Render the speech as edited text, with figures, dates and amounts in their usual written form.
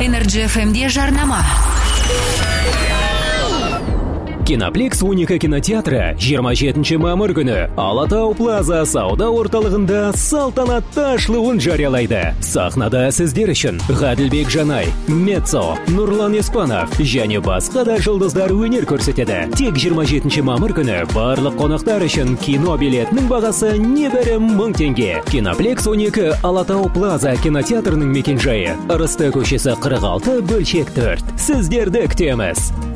Energy FM'де жарнама. Киноплекс Уника кинотеатры 27 мамыр күні Алатау Плаза сауда орталығында салтанатты ашылуын жариялайды. Сахнада сіздер үшін Ғаділбек Жанай, Мецо, Нұрлан Еспанов және басқа да жұлдыздар өнер көрсетеді. Тек 27 мамыр күні барлық қонақтар үшін кино билетінің бағасы небәрі 1000 теңге. Киноплекс 12 Алатау Плаза кинотеатрының мекенжайы. Ырысты көшесі 46 бөлшек 4. Сіздерді күтеміз.